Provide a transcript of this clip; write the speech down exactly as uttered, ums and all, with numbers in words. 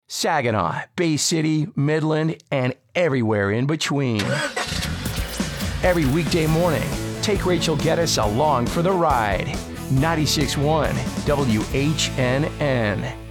Saginaw, Bay City, Midland, and everywhere in between. Every weekday morning, take Rachel Geddes along for the ride. ninety-six point one W H N N.